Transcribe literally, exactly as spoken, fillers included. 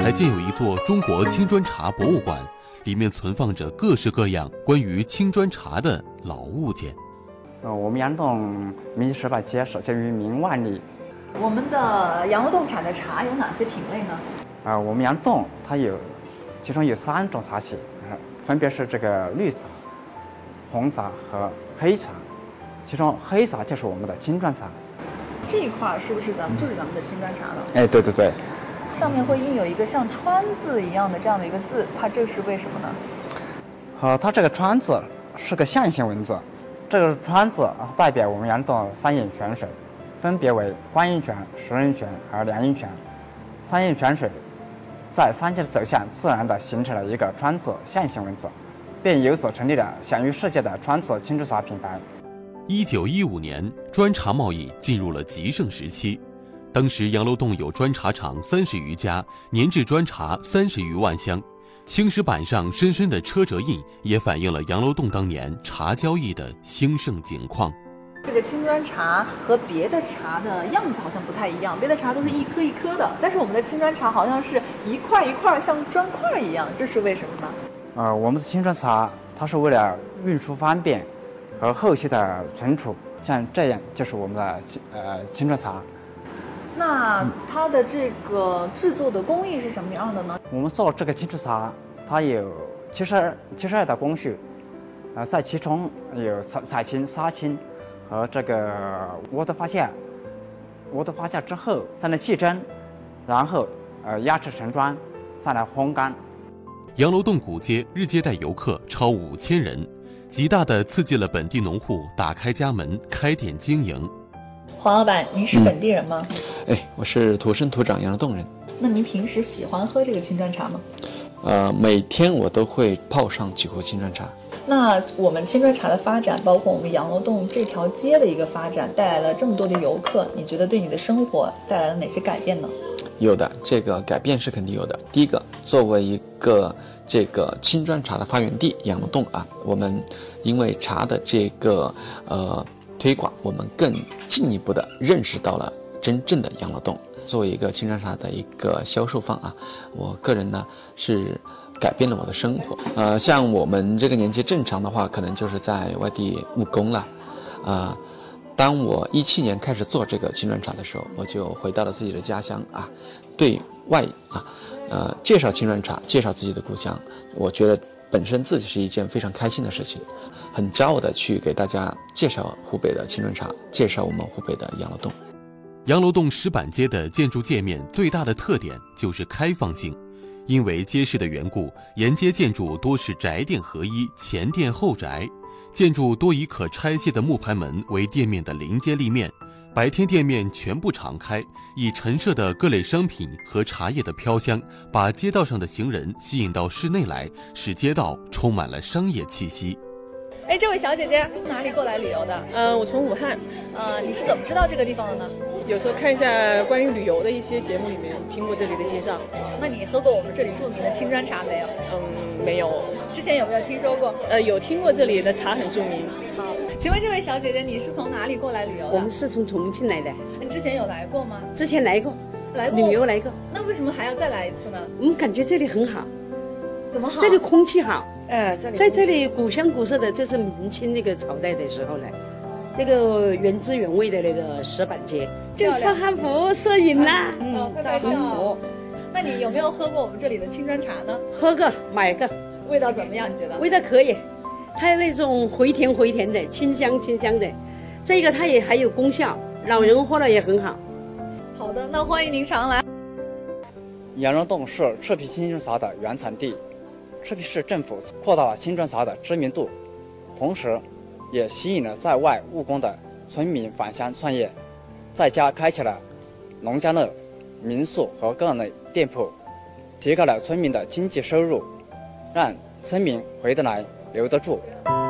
还建有一座中国青砖茶博物馆，里面存放着各式各样关于青砖茶的老物件。 呃，我们杨楼洞明十八街始建于明万历。 我们的杨楼洞产的茶有哪些品类呢？ 啊、呃，我们杨楼洞它有，其中有三种茶系，呃，分别是这个绿茶、红茶和黑茶。其中黑茶就是我们的青砖茶。 这一块是不是咱们就是咱们的青砖茶了？ 哎，对对对。 上面会印有一个像川字一样的这样的一个字，它这是为什么呢？ 呃，它这个川字是个象形文字。这个川字代表我们杨楼洞三引泉水，分别为观音泉、石人泉和凉阴泉。三引泉水在山间的走向自然地形成了一个川字象形文字，便由此成立了享誉世界的川字青砖茶品牌。 一九一五年，砖茶贸易进入了极盛时期。当时杨楼洞有砖茶厂三十余家，年制砖茶三十余万箱。青石板上深深的车辙印，也反映了杨楼洞当年茶交易的兴盛景况。 这个青砖茶和别的茶的样子好像不太一样，别的茶都是一颗一颗的，但是我们的青砖茶好像是一块一块像砖块一样，这是为什么呢？ 呃，我们的青砖茶它是为了运输方便和后期的存储，像这样就是我们的呃青砖茶。 那它的这个制作的工艺是什么样的呢？ 我们做这个青砖茶，它有七十二七十二道工序，呃，在其中有采采青、杀青和这个窝的发酵，窝的发酵之后再来气蒸，然后呃压制成砖，再来烘干。 杨楼洞古街日接待游客超五千人，极大地刺激了本地农户打开家门开店经营。 黄老板，您是本地人吗？ 嗯、哎，我是土生土长杨楼洞人。 那您平时喜欢喝这个青砖茶吗？ 呃，每天我都会泡上几壶青砖茶。 那我们青砖茶的发展，包括我们杨楼洞这条街的一个发展，带来了这么多的游客，你觉得对你的生活带来了哪些改变呢？ 有的，这个改变是肯定有的。第一个，作为一个这个青砖茶的发源地杨楼洞啊，我们因为茶的这个呃推广，我们更进一步的认识到了真正的杨楼洞。作为一个青砖茶的一个销售方啊，我个人呢是改变了我的生活。呃，像我们这个年纪正常的话，可能就是在外地务工了。呃，当我一七年开始做这个青砖茶的时候，我就回到了自己的家乡啊，对外啊，呃，介绍青砖茶，介绍自己的故乡。我觉得本身自己是一件非常开心的事情，很骄傲的去给大家介绍湖北的青砖茶，介绍我们湖北的杨楼洞。 杨楼洞石板街的建筑界面最大的特点就是开放性，因为街市的缘故，沿街建筑多是宅店合一，前店后宅，建筑多以可拆卸的木牌门为店面的临街立面，白天店面全部敞开，以陈设的各类商品和茶叶的飘香，把街道上的行人吸引到室内来，使街道充满了商业气息。 哎，这位小姐姐哪里过来旅游的？ 呃，我从武汉。 呃，你是怎么知道这个地方的呢？ 有时候看一下关于旅游的一些节目里面听过这里的介绍。 那你喝过我们这里著名的青砖茶没有？ 嗯，没有。 之前有没有听说过？ 呃，有听过这里的茶很著名。 好，请问这位小姐姐，你是从哪里过来旅游的？ 我们是从重庆来的。 你之前有来过吗？ 之前来过， 来过旅游来过。 那为什么还要再来一次呢？ 我们感觉这里很好。 怎么好？ 这里空气好。 哎，这里在这里古香古色的，这是明清那个朝代的时候呢，那个原汁原味的那个石板街，就穿汉服摄影啦， 嗯，快拍照。那你有没有喝过我们这里的青砖茶呢？ 喝过，买个。 味道怎么样？你觉得？ 味道可以，它有那种回甜回甜的，清香清香的。这个它也还有功效，老人喝了也很好。 好的，那欢迎您常来。 杨楼洞是赤皮青砖茶的原产地。赤皮市政府扩大了青砖茶的知名度，同时也吸引了在外务工的村民返乡创业，在家开启了农家乐、民宿和个人店铺，提高了村民的经济收入，让村民回得来留得住。